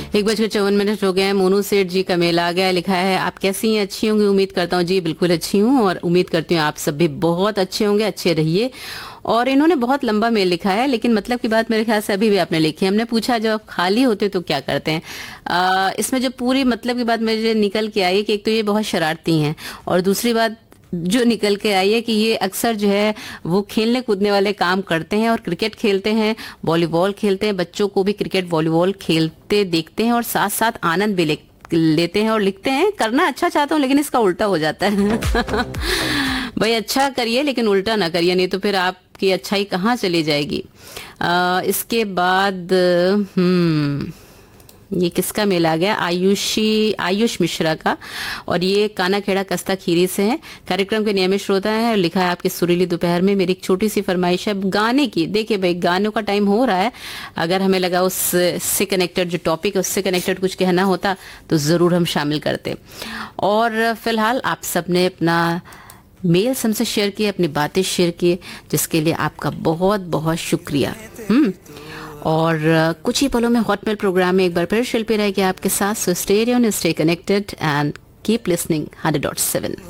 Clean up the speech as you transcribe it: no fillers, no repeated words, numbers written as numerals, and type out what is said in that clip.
1:54 हो गए हैं। मोनू सेठ जी का मेल आ गया, लिखा है आप कैसी हैं? अच्छी होंगी उम्मीद करता हूँ। जी बिल्कुल अच्छी हूँ और उम्मीद करती हूँ आप सब भी बहुत अच्छे होंगे, अच्छे रहिए। और इन्होंने बहुत लंबा मेल लिखा है, लेकिन मतलब की बात मेरे ख्याल से अभी भी आपने लिखी है। हमने पूछा जब आप खाली होते तो क्या करते हैं। इसमें जो पूरी मतलब की बात मुझे निकल के आई है कि एक तो ये बहुत शरारती हैं, और दूसरी बात जो निकल के आई है कि ये अक्सर जो है वो खेलने कूदने वाले काम करते हैं, और क्रिकेट खेलते हैं, वॉलीबॉल खेलते हैं, बच्चों को भी क्रिकेट वॉलीबॉल खेलते देखते हैं और साथ साथ आनंद भी लेते हैं। और लिखते हैं करना अच्छा चाहता हूँ लेकिन इसका उल्टा हो जाता है। भाई अच्छा करिए लेकिन उल्टा ना करिए, नहीं तो फिर आपकी अच्छाई कहाँ चली जाएगी। इसके बाद ये किसका मेल आ गया? आयुष मिश्रा का, और ये काना खेड़ा कस्ता खीरी से है। कार्यक्रम के नियमित श्रोता है। लिखा है आपकी सुरीली दोपहर में मेरी एक छोटी सी फरमाइश है गाने की। देखिए भाई गानों का टाइम हो रहा है, अगर हमें लगा उससे कनेक्टेड जो टॉपिक है उससे कनेक्टेड कुछ कहना होता तो जरूर हम शामिल करते। और फिलहाल आप सबने अपना मेल्स हमसे शेयर किए, अपनी बातें शेयर किए, जिसके लिए आपका बहुत बहुत शुक्रिया। और कुछ ही पलों में हॉटमेल प्रोग्राम में एक बार फिर शिल्पी रहेगी आपके साथ। So stay tuned, stay connected and keep listening 100.7।